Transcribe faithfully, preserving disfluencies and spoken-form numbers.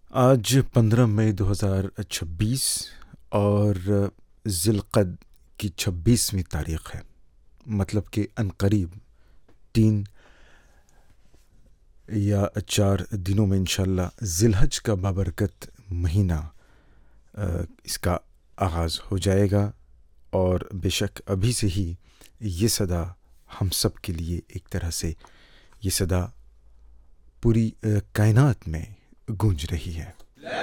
आज पंद्रह मई दो हज़ार छब्बीस और ज़िलक़द की छब्बीसवीं तारीख़ है। मतलब कि अनकरीब तीन या चार दिनों में इंशाअल्लाह ज़िलहज का बाबरकत महीना अ, इसका आगाज़ हो जाएगा। और बेशक अभी से ही ये सदा हम सब के लिए एक तरह से ये सदा पूरी अ, कायनात में गूंज रही है।